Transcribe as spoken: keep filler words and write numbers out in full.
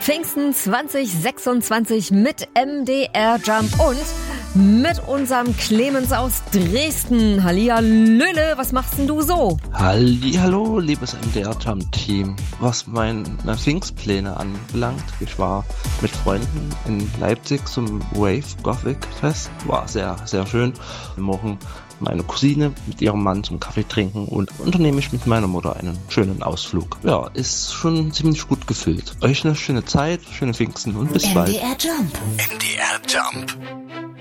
Pfingsten zwanzig sechsundzwanzig mit M D R Jump und mit unserem Clemens aus Dresden. Hallihallöle, was machst denn du so? Hallihallo, liebes M D R Jump Team. Was meine Pfingstpläne anbelangt, ich war mit Freunden in Leipzig zum Wave Gothic Fest. War sehr, sehr schön. Morgen meine Cousine mit ihrem Mann zum Kaffee trinken und unternehme ich mit meiner Mutter einen schönen Ausflug. Ja, ist schon ziemlich gut gefüllt. Euch eine schöne Zeit, schöne Pfingsten und bis bald. M D R Jump. M D R Jump.